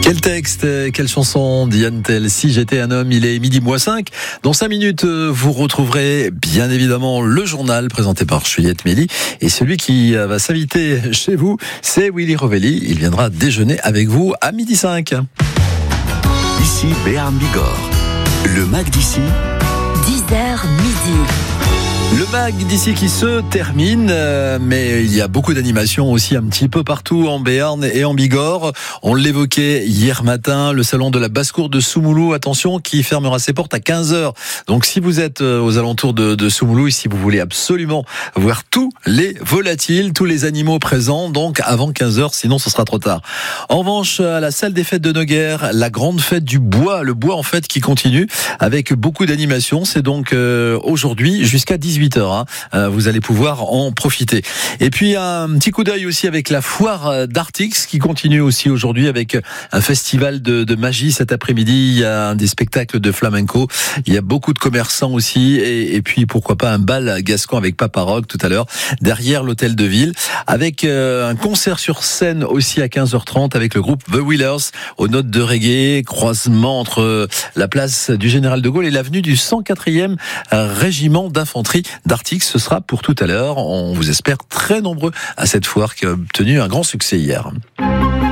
Quel texte, quelle chanson, Diane Tell. Si j'étais un homme, il est 12:05. Dans 5 minutes, vous retrouverez bien évidemment le journal présenté par Juliette Méli. Et celui qui va s'inviter chez vous, c'est Willy Rovelli. Il viendra déjeuner avec vous à 12:05. Ici Béarn Bigorre. Le MAG d'ici. 10h midi. Le MAG d'ici qui se termine, mais il y a beaucoup d'animations aussi un petit peu partout en Béarn et en Bigorre. On l'évoquait hier matin, le salon de la basse-cour de Soumoulou, attention, qui fermera ses portes à 15h. Donc si vous êtes aux alentours de Soumoulou et si vous voulez absolument voir tous les volatiles, tous les animaux présents, donc avant 15h, sinon ce sera trop tard. En revanche, à la salle des fêtes de Noguer, la grande fête du bois, le bois en fait qui continue avec beaucoup d'animations. C'est donc aujourd'hui jusqu'à 18h. Vous allez pouvoir en profiter. Et puis un petit coup d'œil aussi avec la foire d'Artix qui continue aussi aujourd'hui avec un festival de magie cet après-midi. Il y a des spectacles de flamenco. Il y a beaucoup de commerçants aussi et puis pourquoi pas un bal gascon avec Papa Rock tout à l'heure derrière l'hôtel de ville avec un concert sur scène aussi à 15h30 avec le groupe The Wheelers aux notes de reggae, croisement entre la place du Général de Gaulle et l'avenue du 104e régiment d'infanterie d'Artix. Ce sera pour tout à l'heure. On vous espère très nombreux à cette foire qui a obtenu un grand succès hier.